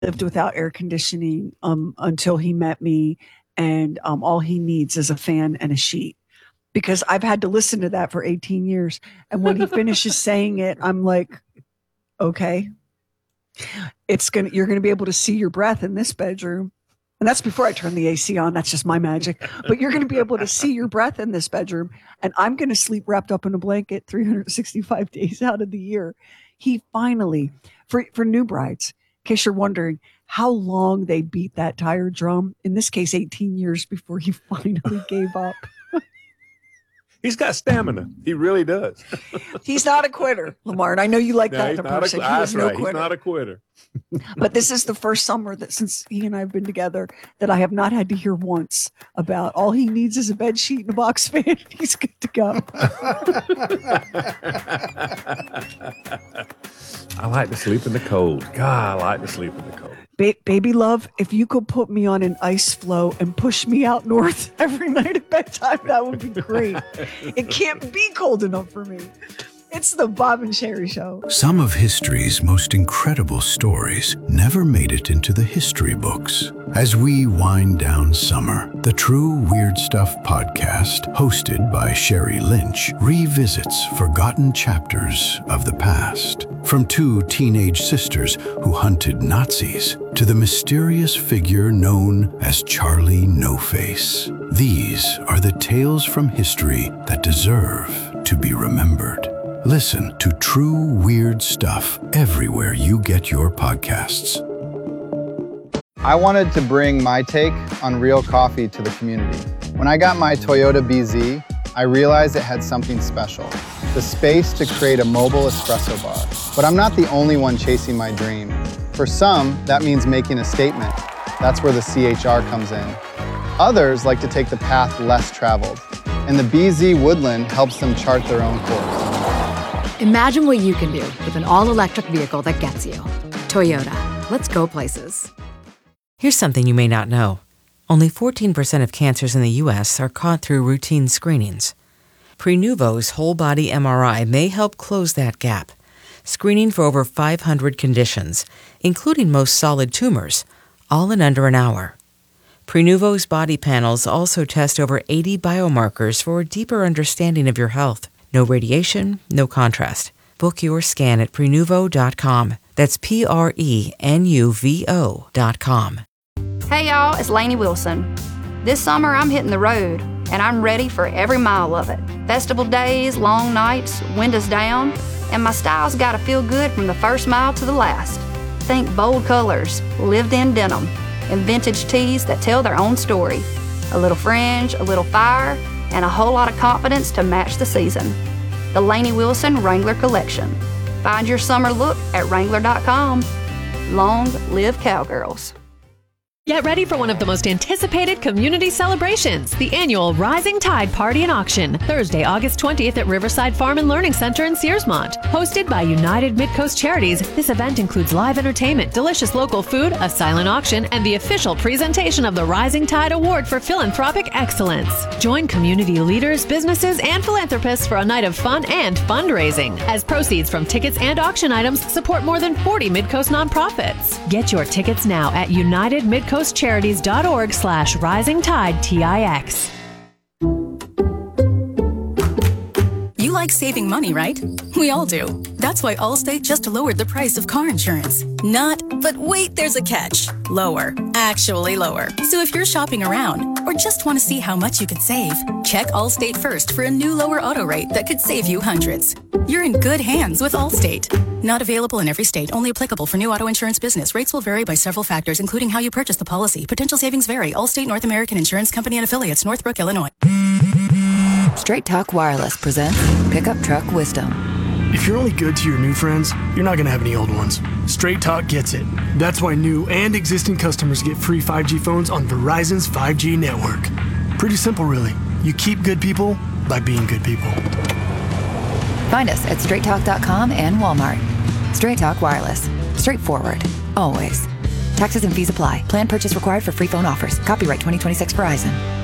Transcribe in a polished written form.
lived without air conditioning until he met me, and all he needs is a fan and a sheet. Because I've had to listen to that for 18 years. And when he finishes saying it, I'm like, okay, you're going to be able to see your breath in this bedroom. And that's before I turn the AC on. That's just my magic. But you're going to be able to see your breath in this bedroom. And I'm going to sleep wrapped up in a blanket 365 days out of the year. He finally, for new brides, in case you're wondering how long they beat that tired drum, in this case, 18 years before he finally gave up. He's got stamina. He really does. He's not a quitter, Lamar. And I know you like that in a person. That's right. He's not a quitter. But this is the first summer that since he and I have been together that I have not had to hear once about all he needs is a bed sheet and a box fan. He's good to go. I like to sleep in the cold. God, I like to sleep in the cold. Baby love, if you could put me on an ice floe and push me out north every night at bedtime, that would be great. It can't be cold enough for me. It's the Bob and Sherry Show. Some of history's most incredible stories never made it into the history books. As we wind down summer, the True Weird Stuff podcast, hosted by Sherry Lynch, revisits forgotten chapters of the past. From two teenage sisters who hunted Nazis to the mysterious figure known as Charlie No-Face. These are the tales from history that deserve to be remembered. Listen to True Weird Stuff everywhere you get your podcasts. I wanted to bring my take on real coffee to the community. When I got my Toyota BZ, I realized it had something special, the space to create a mobile espresso bar. But I'm not the only one chasing my dream. For some, that means making a statement. That's where the CHR comes in. Others like to take the path less traveled, and the BZ Woodland helps them chart their own course. Imagine what you can do with an all-electric vehicle that gets you. Toyota. Let's go places. Here's something you may not know. Only 14% of cancers in the U.S. are caught through routine screenings. Prenuvo's whole-body MRI may help close that gap, screening for over 500 conditions, including most solid tumors, all in under an hour. Prenuvo's body panels also test over 80 biomarkers for a deeper understanding of your health. No radiation, no contrast. Book your scan at Prenuvo.com. That's Prenuvo.com. Hey y'all, it's Lainey Wilson. This summer I'm hitting the road, and I'm ready for every mile of it. Festival days, long nights, windows down, and my style's gotta feel good from the first mile to the last. Think bold colors, lived-in denim, and vintage tees that tell their own story. A little fringe, a little fire, and a whole lot of confidence to match the season. The Lainey Wilson Wrangler Collection. Find your summer look at Wrangler.com. Long live cowgirls. Get ready for one of the most anticipated community celebrations, the annual Rising Tide Party and Auction, Thursday, August 20th at Riverside Farm and Learning Center in Searsmont. Hosted by United Midcoast Charities, this event includes live entertainment, delicious local food, a silent auction, and the official presentation of the Rising Tide Award for Philanthropic Excellence. Join community leaders, businesses, and philanthropists for a night of fun and fundraising, as proceeds from tickets and auction items support more than 40 Midcoast nonprofits. Get your tickets now at UnitedMidcoastCharities.org/RisingTideTIX. You like saving money, right? We all do. That's why Allstate just lowered the price of car insurance. Not, but wait, there's a catch. Lower. Actually lower. So if you're shopping around or just want to see how much you could save, check Allstate first for a new lower auto rate that could save you hundreds. You're in good hands with Allstate. Not available in every state. Only applicable for new auto insurance business. Rates will vary by several factors, including how you purchase the policy. Potential savings vary. Allstate North American Insurance Company and Affiliates, Northbrook, Illinois. Straight Talk Wireless presents Pickup Truck Wisdom. If you're only good to your new friends, you're not going to have any old ones. Straight Talk gets it. That's why new and existing customers get free 5G phones on Verizon's 5G network. Pretty simple, really. You keep good people by being good people. Find us at straighttalk.com and Walmart. Straight Talk Wireless. Straightforward. Always. Taxes and fees apply. Plan purchase required for free phone offers. Copyright 2026 Verizon.